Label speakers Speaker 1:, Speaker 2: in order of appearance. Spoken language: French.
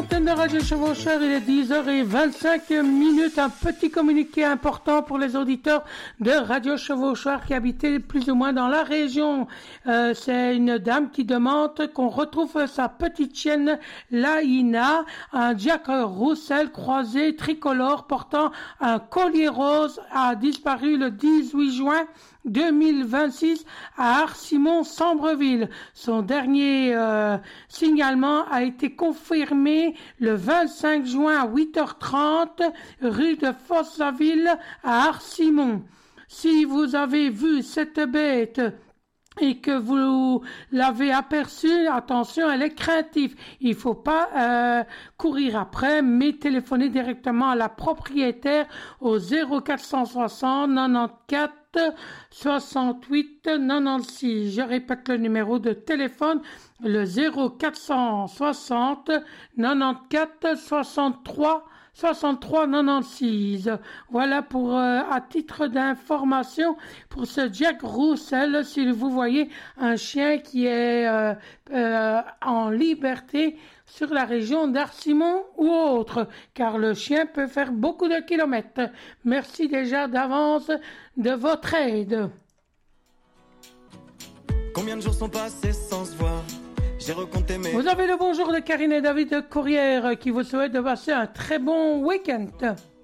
Speaker 1: l'antenne de Radio Chevaucheur, il est 10h25. Un petit communiqué important pour les auditeurs de Radio Chevaucheur qui habitaient plus ou moins dans la région. C'est une dame qui demande qu'on retrouve sa petite chienne Laïna, un Jack Russell croisé tricolore portant un collier rose, a disparu le 18 juin 2026 à Arcimon-Sambreville. Son dernier signalement a été confirmé le 25 juin à 8h30 rue de Fossaville à Arcimon. Si vous avez vu cette bête et que vous l'avez aperçue, attention, elle est craintive. Il faut pas courir après, mais téléphoner directement à la propriétaire au 0460 94 68 96. Je répète le numéro de téléphone, le 0460 94 63 96. Voilà pour à titre d'information pour ce Jack Russell. Si vous voyez un chien qui est en liberté sur la région d'Arcimon ou autre, car le chien peut faire beaucoup de kilomètres. Merci déjà d'avance de votre aide.
Speaker 2: Combien de jours sont passés sans se voir? J'ai recompté mes...
Speaker 1: Vous avez le bonjour de Karine et David de Courrières qui vous souhaitent de passer un très bon week-end.